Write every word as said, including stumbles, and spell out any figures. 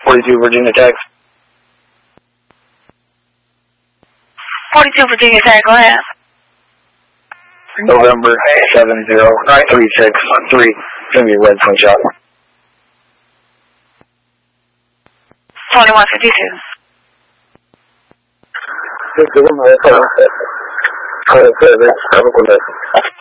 forty-two Virginia Tech. forty-two Virginia Tech, go ahead. November seven zero three six three. It's going to be a red slingshot. twenty-one fifty-two. Fifty-one.